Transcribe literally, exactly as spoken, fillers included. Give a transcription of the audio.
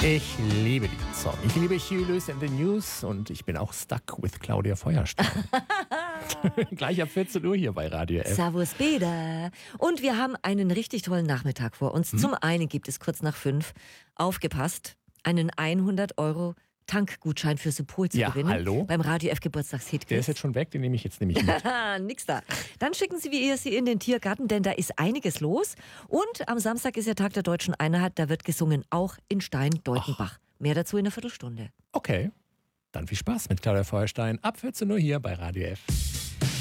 Ich liebe diesen Song. Ich liebe Hughes and the News und ich bin auch stuck with Claudia Feuerstein. Gleich ab vierzehn Uhr hier bei Radio F. Servus Beda. Und wir haben einen richtig tollen Nachmittag vor uns. Hm? Zum einen gibt es kurz nach fünf, aufgepasst, einen hundert Euro Tankgutschein für Symbol zu ja, gewinnen. Hallo? Beim Radio F Geburtstagshit. Der ist jetzt schon weg, den nehme ich jetzt nämlich mit. Nix da. Dann schicken Sie wie ihr sie in den Tiergarten, denn da ist einiges los. Und am Samstag ist ja Tag der Deutschen Einheit, da wird gesungen, auch in Stein-Deutenbach. Mehr dazu in einer Viertelstunde. Okay, dann viel Spaß mit Claudia Feuerstein ab vierzehn Uhr hier bei Radio F.